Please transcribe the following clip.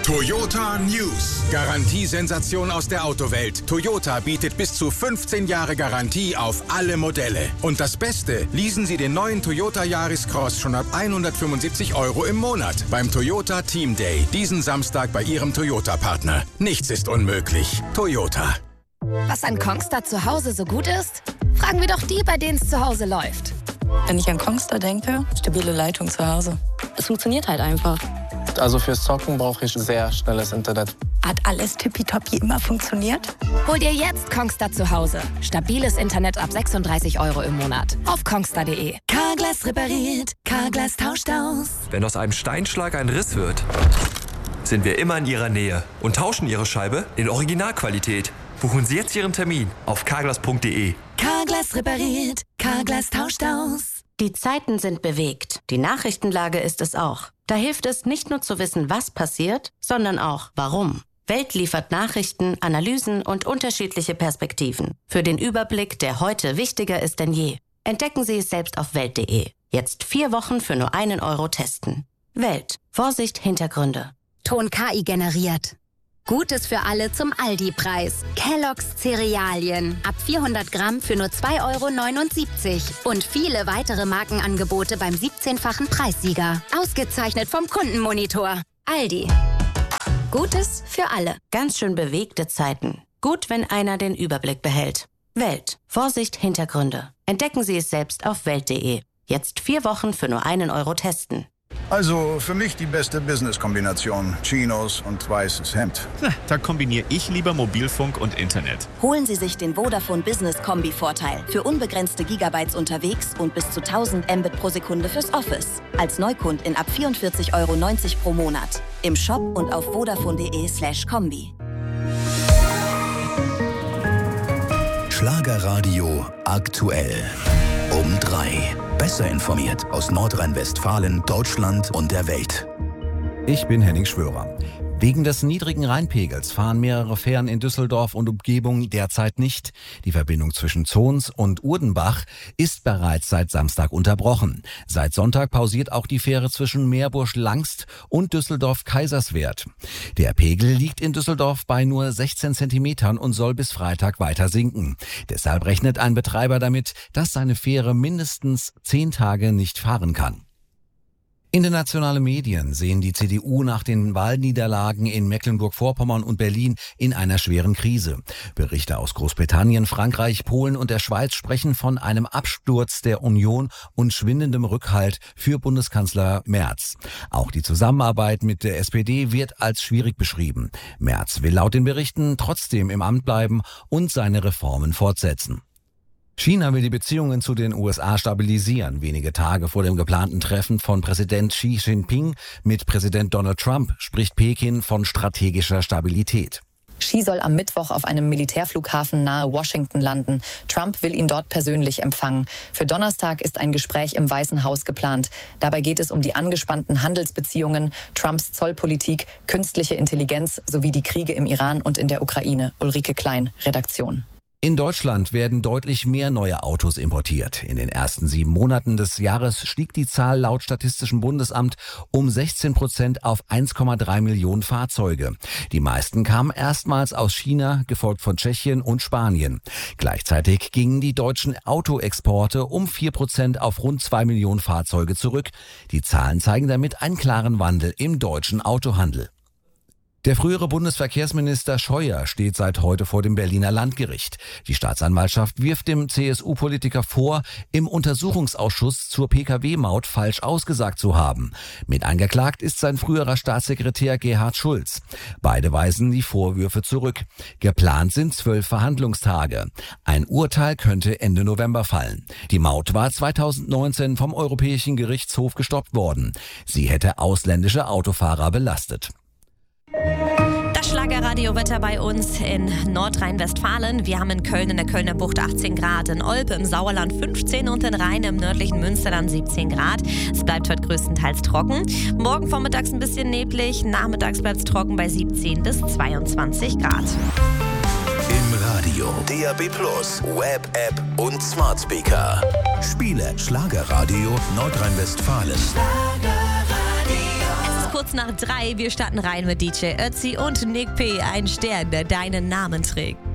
Toyota News. Garantiesensation aus der Autowelt. Toyota bietet bis zu 15 Jahre Garantie auf alle Modelle. Und das Beste, leasen Sie den neuen Toyota Yaris Cross schon ab 175 € im Monat beim Toyota Team Day. Diesen Samstag bei Ihrem Toyota-Partner. Nichts ist unmöglich. Toyota. Was an Kongstar zu Hause so gut ist? Fragen wir doch die, bei denen es zu Hause läuft. Wenn ich an Kongstar denke, stabile Leitung zu Hause. Es funktioniert halt einfach. Also fürs Zocken brauche ich sehr schnelles Internet. Hat alles tippitoppi immer funktioniert? Hol dir jetzt Kongstar zu Hause. Stabiles Internet ab 36 € im Monat. Auf kongstar.de. Carglass repariert, Carglass tauscht aus. Wenn aus einem Steinschlag ein Riss wird, sind wir immer in Ihrer Nähe und tauschen Ihre Scheibe in Originalqualität. Buchen Sie jetzt Ihren Termin auf carglass.de. Carglass repariert, Carglass tauscht aus. Die Zeiten sind bewegt. Die Nachrichtenlage ist es auch. Da hilft es nicht nur zu wissen, was passiert, sondern auch, warum. Welt liefert Nachrichten, Analysen und unterschiedliche Perspektiven. Für den Überblick, der heute wichtiger ist denn je. Entdecken Sie es selbst auf Welt.de. Jetzt 4 Wochen für nur 1 € testen. Welt. Vorsicht, Hintergründe. Ton KI generiert. Gutes für alle zum Aldi-Preis. Kellogg's Cerealien. Ab 400 Gramm für nur 2,79 € Und viele weitere Markenangebote beim 17-fachen Preissieger. Ausgezeichnet vom Kundenmonitor. Aldi. Gutes für alle. Ganz schön bewegte Zeiten. Gut, wenn einer den Überblick behält. Welt. Vorsicht, Hintergründe. Entdecken Sie es selbst auf Welt.de. Jetzt 4 Wochen für nur 1 € testen. Also für mich die beste Business-Kombination. Chinos und weißes Hemd. Da kombiniere ich lieber Mobilfunk und Internet. Holen Sie sich den Vodafone Business Kombi-Vorteil. Für unbegrenzte Gigabytes unterwegs und bis zu 1000 Mbit pro Sekunde fürs Office. Als Neukundin ab 44,90 € pro Monat. Im Shop und auf vodafone.de/kombi. Schlagerradio aktuell. Um 3. Besser informiert aus Nordrhein-Westfalen, Deutschland und der Welt. Ich bin Henning Schwörer. Wegen des niedrigen Rheinpegels fahren mehrere Fähren in Düsseldorf und Umgebung derzeit nicht. Die Verbindung zwischen Zons und Urdenbach ist bereits seit Samstag unterbrochen. Seit Sonntag pausiert auch die Fähre zwischen Meerbusch-Langst und Düsseldorf-Kaiserswerth. Der Pegel liegt in Düsseldorf bei nur 16 Zentimetern und soll bis Freitag weiter sinken. Deshalb rechnet ein Betreiber damit, dass seine Fähre mindestens 10 Tage nicht fahren kann. Internationale Medien sehen die CDU nach den Wahlniederlagen in Mecklenburg-Vorpommern und Berlin in einer schweren Krise. Berichte aus Großbritannien, Frankreich, Polen und der Schweiz sprechen von einem Absturz der Union und schwindendem Rückhalt für Bundeskanzler Merz. Auch die Zusammenarbeit mit der SPD wird als schwierig beschrieben. Merz will laut den Berichten trotzdem im Amt bleiben und seine Reformen fortsetzen. China will die Beziehungen zu den USA stabilisieren. Wenige Tage vor dem geplanten Treffen von Präsident Xi Jinping mit Präsident Donald Trump spricht Peking von strategischer Stabilität. Xi soll am Mittwoch auf einem Militärflughafen nahe Washington landen. Trump will ihn dort persönlich empfangen. Für Donnerstag ist ein Gespräch im Weißen Haus geplant. Dabei geht es um die angespannten Handelsbeziehungen, Trumps Zollpolitik, künstliche Intelligenz sowie die Kriege im Iran und in der Ukraine. Ulrike Klein, Redaktion. In Deutschland werden deutlich mehr neue Autos importiert. In den ersten 7 Monaten des Jahres stieg die Zahl laut Statistischem Bundesamt um 16% auf 1,3 Millionen Fahrzeuge. Die meisten kamen erstmals aus China, gefolgt von Tschechien und Spanien. Gleichzeitig gingen die deutschen Autoexporte um 4% auf rund 2 Millionen Fahrzeuge zurück. Die Zahlen zeigen damit einen klaren Wandel im deutschen Autohandel. Der frühere Bundesverkehrsminister Scheuer steht seit heute vor dem Berliner Landgericht. Die Staatsanwaltschaft wirft dem CSU-Politiker vor, im Untersuchungsausschuss zur Pkw-Maut falsch ausgesagt zu haben. Mit angeklagt ist sein früherer Staatssekretär Gerhard Schulz. Beide weisen die Vorwürfe zurück. Geplant sind 12 Verhandlungstage. Ein Urteil könnte Ende November fallen. Die Maut war 2019 vom Europäischen Gerichtshof gestoppt worden. Sie hätte ausländische Autofahrer belastet. Das Schlagerradio-Wetter bei uns in Nordrhein-Westfalen. Wir haben in Köln in der Kölner Bucht 18 Grad, in Olpe im Sauerland 15 und in Rhein im nördlichen Münsterland 17 Grad. Es bleibt heute größtenteils trocken. Morgen vormittags ein bisschen neblig, nachmittags bleibt es trocken bei 17 bis 22 Grad. Im Radio, DAB+, Web, App und Smart Speaker. Spiele Schlagerradio Nordrhein-Westfalen. kurz nach 3. Wir starten rein mit DJ Ötzi und Nick P. Ein Stern, der deinen Namen trägt.